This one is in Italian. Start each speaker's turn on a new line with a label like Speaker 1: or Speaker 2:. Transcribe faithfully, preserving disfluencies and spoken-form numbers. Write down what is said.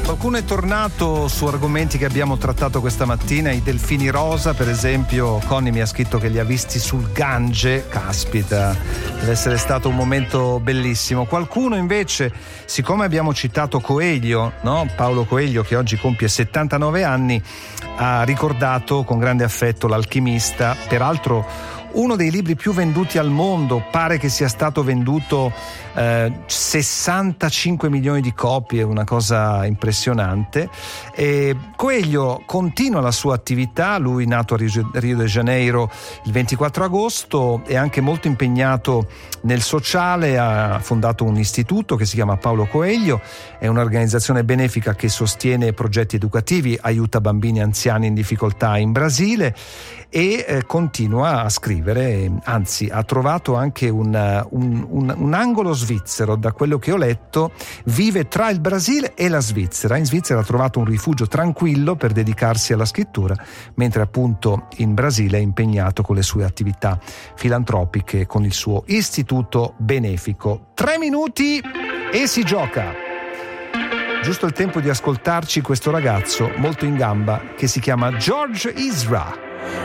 Speaker 1: Qualcuno è tornato su argomenti che abbiamo trattato questa mattina, i delfini rosa per esempio. Conny mi ha scritto che li ha visti sul Gange, caspita, deve essere stato un momento bellissimo. Qualcuno invece, siccome abbiamo citato Coelho, no? Paolo Coelho, che oggi compie settantanove anni, ha ricordato con grande affetto L'Alchimista, peraltro uno dei libri più venduti al mondo, pare che sia stato venduto eh, sessantacinque milioni di copie, una cosa impressionante. E Coelho continua la sua attività, lui nato a Rio de Janeiro il ventiquattro agosto, è anche molto impegnato nel sociale, ha fondato un istituto che si chiama Paulo Coelho, è un'organizzazione benefica che sostiene progetti educativi, aiuta bambini e anziani in difficoltà in Brasile e eh, continua a scrivere, anzi ha trovato anche un, un, un, un angolo svizzero, da quello che ho letto vive tra il Brasile e la Svizzera. In Svizzera ha trovato un rifugio tranquillo per dedicarsi alla scrittura, mentre appunto in Brasile è impegnato con le sue attività filantropiche con il suo istituto benefico. Tre minuti e si gioca. Giusto il tempo di ascoltarci questo ragazzo molto in gamba che si chiama George Ezra.